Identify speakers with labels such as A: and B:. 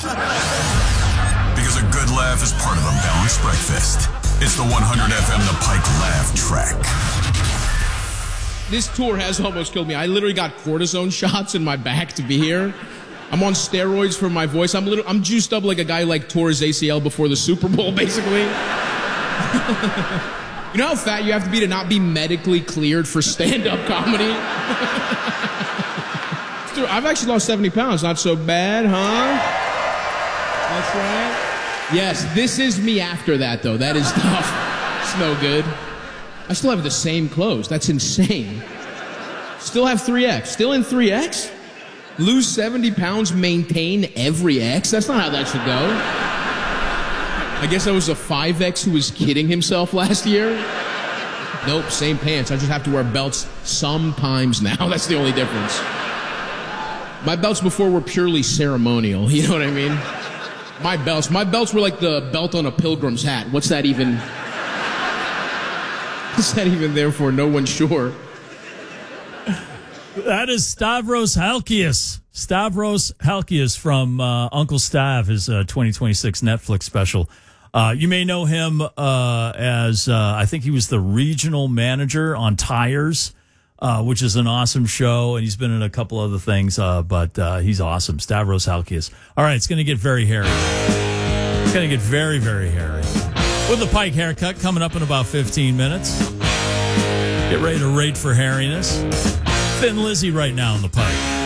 A: Because a good laugh is part of a balanced breakfast. It's the 100 FM The Pike Laugh Track.
B: This tour has almost killed me. I literally got cortisone shots in my back to be here. I'm on steroids for my voice. I'm juiced up like a guy like tore his ACL before the Super Bowl, basically. You know how fat you have to be not be medically cleared for stand-up comedy? I've actually lost 70 pounds. Not so bad, huh? That's right. Yes, this is me after that, though. That is tough. It's no good. I still have the same clothes. That's insane. Still have 3X. Still in 3X? Lose 70 pounds, maintain every X? That's not how that should go. I guess I was a 5X who was kidding himself last year. Nope, same pants. I just have to wear belts sometimes now. That's the only difference. My belts before were purely ceremonial. You know what I mean? My belts were like the belt on a pilgrim's hat. What's that even? What's that even there for? No one's sure.
C: That is Stavros Halkias. Stavros Halkias from Uncle Stav, his 2026 Netflix special. You may know him as, I think he was the regional manager on Tires, which is an awesome show, and he's been in a couple other things, but he's awesome. Stavros Halkias. All right, it's going to get very hairy. It's going to get very, very hairy. With the Pike haircut coming up in about 15 minutes. Get ready to rate for hairiness. Thin Lizzy right now in the Pike.